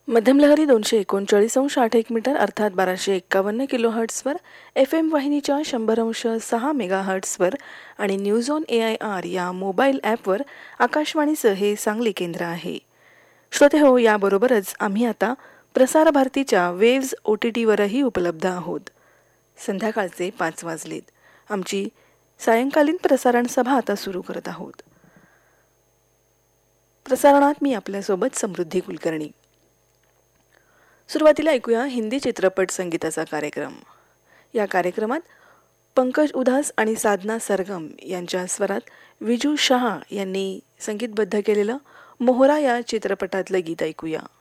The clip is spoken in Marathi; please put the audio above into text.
मध्यमलहरी 239.8 मीटर अर्थात 1251 किलोहर्ट्झवर, FM वाहिनीच्या 100.6 मेगाहर्ट्झवर आणि न्यूज ऑन AIR या मोबाईल ॲपवर आकाशवाणीचं हे सांगली केंद्र आहे. श्रोते हो, याबरोबरच आम्ही आता प्रसार भारतीच्या वेव्ज OTTवरही उपलब्ध आहोत. संध्याकाळचे 5 वाजलेत. आमची सायंकालीन प्रसारण सभा आता सुरू करत आहोत. प्रसारणात मी आपल्यासोबत समृद्धी कुलकर्णी. सुरुवातीला ऐकूया हिंदी चित्रपट संगीताचा कार्यक्रम. या कार्यक्रमात पंकज उधास आणि साधना सरगम यांच्या स्वरात विजू शहा यांनी संगीतबद्ध केलेलं मोहरा या चित्रपटातलं गीत ऐकूया.